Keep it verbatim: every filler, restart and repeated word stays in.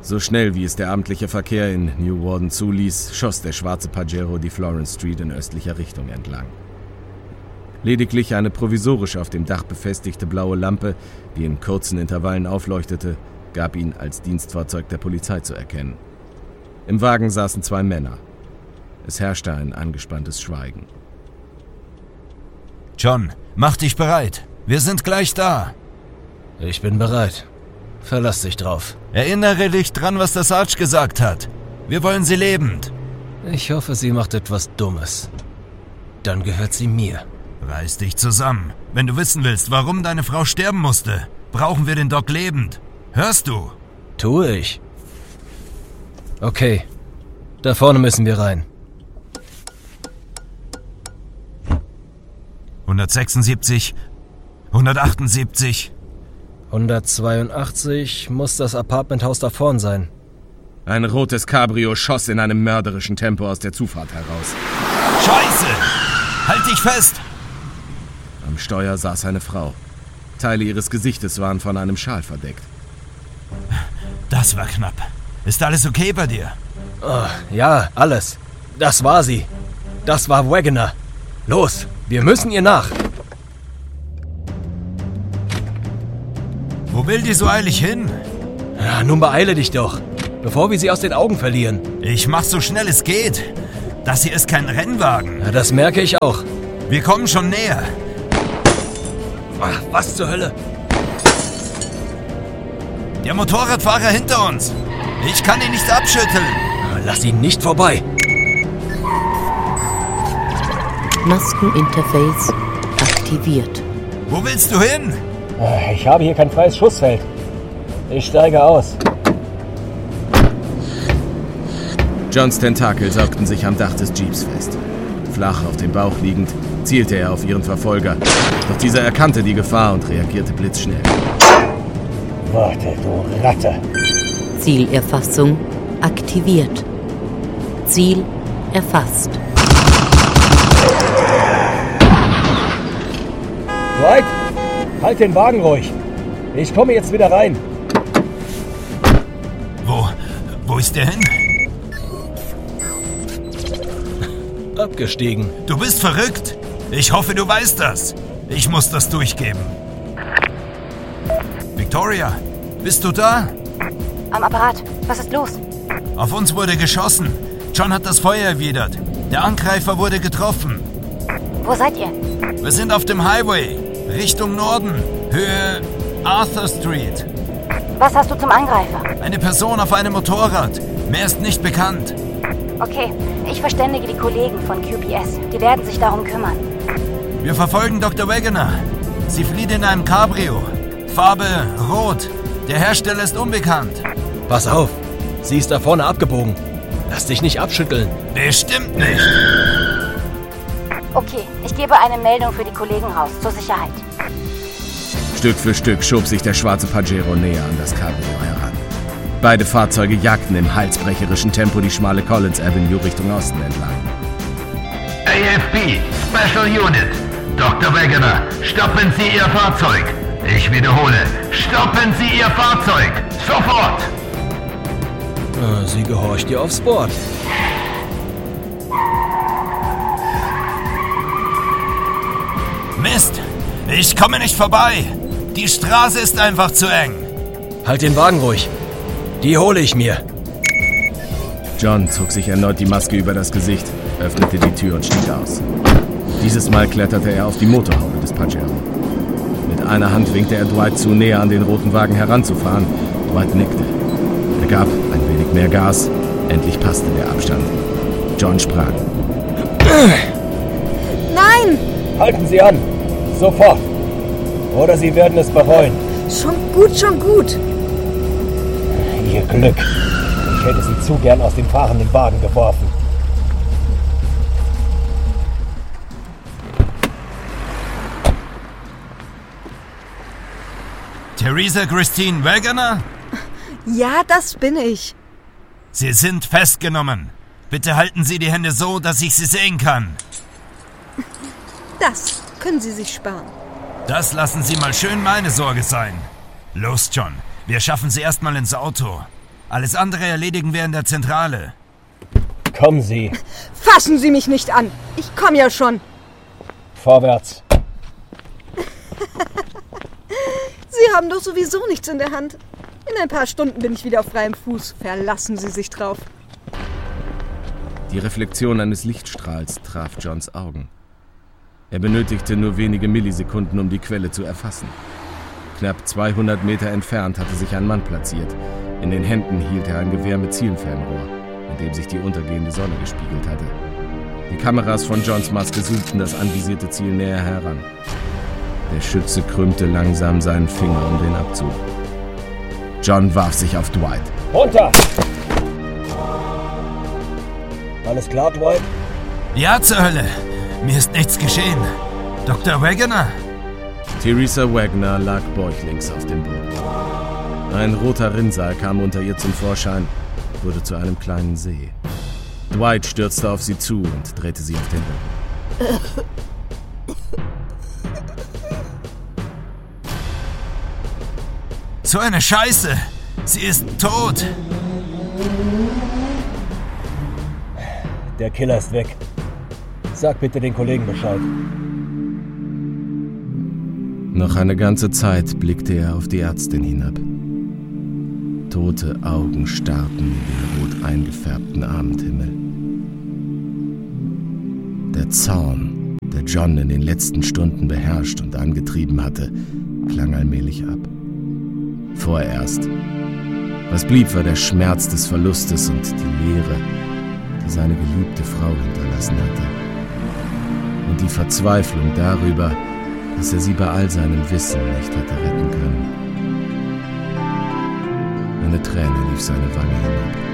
So schnell wie es der abendliche Verkehr in New Warden zuließ, schoss der schwarze Pajero die Florence Street in östlicher Richtung entlang. Lediglich eine provisorisch auf dem Dach befestigte blaue Lampe, die in kurzen Intervallen aufleuchtete, gab ihn als Dienstfahrzeug der Polizei zu erkennen. Im Wagen saßen zwei Männer. Es herrschte ein angespanntes Schweigen. John, mach dich bereit. Wir sind gleich da. Ich bin bereit. Verlass dich drauf. Erinnere dich dran, was der Sarge gesagt hat. Wir wollen sie lebend. Ich hoffe, sie macht etwas Dummes. Dann gehört sie mir. Reiß dich zusammen. Wenn du wissen willst, warum deine Frau sterben musste, brauchen wir den Doc lebend. Hörst du? Tue ich. Okay. Da vorne müssen wir rein. hundertsechsundsiebzig, hundertachtundsiebzig. hundertzweiundachtzig muss das Apartmenthaus da vorn sein. Ein rotes Cabrio schoss in einem mörderischen Tempo aus der Zufahrt heraus. Scheiße! Halt dich fest! Am Steuer saß eine Frau. Teile ihres Gesichtes waren von einem Schal verdeckt. Das war knapp. Ist alles okay bei dir? Oh, ja, alles. Das war sie. Das war Wagoner. Los, wir müssen ihr nach. Wo will die so eilig hin? Ja, nun beeile dich doch, bevor wir sie aus den Augen verlieren. Ich mach so schnell es geht. Das hier ist kein Rennwagen. Ja, das merke ich auch. Wir kommen schon näher. Ach, was zur Hölle? Der Motorradfahrer hinter uns. Ich kann ihn nicht abschütteln. Lass ihn nicht vorbei. Maskeninterface aktiviert. Wo willst du hin? Ich habe hier kein freies Schussfeld. Ich steige aus. Johns Tentakel saugten sich am Dach des Jeeps fest. Flach auf dem Bauch liegend, zielte er auf ihren Verfolger. Doch dieser erkannte die Gefahr und reagierte blitzschnell. Warte, du Ratte. Zielerfassung aktiviert. Ziel erfasst. Dwight, halt den Wagen ruhig. Ich komme jetzt wieder rein. Wo? Wo ist der hin? Abgestiegen. Du bist verrückt. Ich hoffe, du weißt das. Ich muss das durchgeben. Victoria, bist du da? Am Apparat. Was ist los? Auf uns wurde geschossen. John hat das Feuer erwidert. Der Angreifer wurde getroffen. Wo seid ihr? Wir sind auf dem Highway. Richtung Norden. Höhe Arthur Street. Was hast du zum Angreifer? Eine Person auf einem Motorrad. Mehr ist nicht bekannt. Okay, ich verständige die Kollegen von Q P S. Die werden sich darum kümmern. Wir verfolgen Doktor Wagoner. Sie flieht in einem Cabrio. Farbe rot. Der Hersteller ist unbekannt. Pass auf, sie ist da vorne abgebogen. Lass dich nicht abschütteln. Bestimmt nicht. Okay, ich gebe eine Meldung für die Kollegen raus, zur Sicherheit. Stück für Stück schob sich der schwarze Pajero näher an das Cabrio heran. Beide Fahrzeuge jagten im halsbrecherischen Tempo die schmale Collins Avenue Richtung Osten entlang. A F B, Special Unit. Doktor Wagoner, stoppen Sie Ihr Fahrzeug. Ich wiederhole, stoppen Sie Ihr Fahrzeug. Sofort! Sie gehorcht dir aufs Wort. Mist! Ich komme nicht vorbei! Die Straße ist einfach zu eng! Halt den Wagen ruhig. Die hole ich mir. John zog sich erneut die Maske über das Gesicht, öffnete die Tür und stieg aus. Dieses Mal kletterte er auf die Motorhaube des Pajero. Mit einer Hand winkte er Dwight zu, näher an den roten Wagen heranzufahren. Dwight nickte. Er gab ein wenig mehr Gas. Endlich passte der Abstand. John sprang. Nein! Halten Sie an! Sofort! Oder Sie werden es bereuen. Schon gut, schon gut. Ihr Glück. Ich hätte Sie zu gern aus dem fahrenden Wagen geworfen. Theresa Christine Wagoner? Ja, das bin ich. Sie sind festgenommen. Bitte halten Sie die Hände so, dass ich Sie sehen kann. Das können Sie sich sparen. Das lassen Sie mal schön meine Sorge sein. Los, John. Wir schaffen Sie erstmal ins Auto. Alles andere erledigen wir in der Zentrale. Kommen Sie. Fassen Sie mich nicht an. Ich komme ja schon. Vorwärts. Sie haben doch sowieso nichts in der Hand. In ein paar Stunden bin ich wieder auf freiem Fuß. Verlassen Sie sich drauf. Die Reflexion eines Lichtstrahls traf Johns Augen. Er benötigte nur wenige Millisekunden, um die Quelle zu erfassen. Knapp zweihundert Meter entfernt hatte sich ein Mann platziert. In den Händen hielt er ein Gewehr mit Zielfernrohr, in dem sich die untergehende Sonne gespiegelt hatte. Die Kameras von Johns Maske zoomten das anvisierte Ziel näher heran. Der Schütze krümmte langsam seinen Finger um den Abzug. John warf sich auf Dwight. Runter! Alles klar, Dwight? Ja, zur Hölle. Mir ist nichts geschehen. Doktor Wegener? Theresa Wagner lag bäuchlings auf dem Boden. Ein roter Rinnsal kam unter ihr zum Vorschein, wurde zu einem kleinen See. Dwight stürzte auf sie zu und drehte sie auf den Rücken. So eine Scheiße! Sie ist tot! Der Killer ist weg. Sag bitte den Kollegen Bescheid. Noch eine ganze Zeit blickte er auf die Ärztin hinab. Tote Augen starrten in den rot eingefärbten Abendhimmel. Der Zorn, der John in den letzten Stunden beherrscht und angetrieben hatte, klang allmählich ab. Vorerst. Was blieb, war der Schmerz des Verlustes und die Leere, die seine geliebte Frau hinterlassen hatte. Und die Verzweiflung darüber, dass er sie bei all seinem Wissen nicht hätte retten können. Eine Träne lief seine Wange hinab.